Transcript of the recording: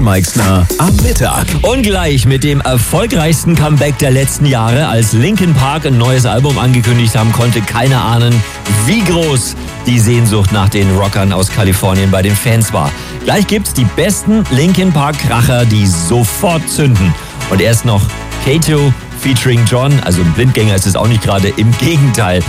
Meixner am Mittag. Und gleich mit dem erfolgreichsten Comeback der letzten Jahre, als Linkin Park ein neues Album angekündigt haben, konnte keiner ahnen, wie groß die Sehnsucht nach den Rockern aus Kalifornien bei den Fans war. Gleich gibt's die besten Linkin Park Kracher, die sofort zünden. Und erst noch Kato featuring John, also ein Blindgänger ist es auch nicht gerade, im Gegenteil.